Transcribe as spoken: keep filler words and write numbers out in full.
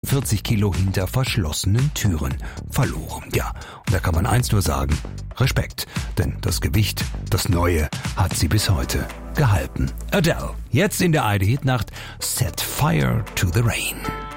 fünfundvierzig Kilo hinter verschlossenen Türen verloren. Ja, und da kann man eins nur sagen, Respekt, denn das Gewicht, das Neue, hat sie bis heute gehalten. Adele, jetzt in der I D-Hit-Nacht, Set Fire to the Rain.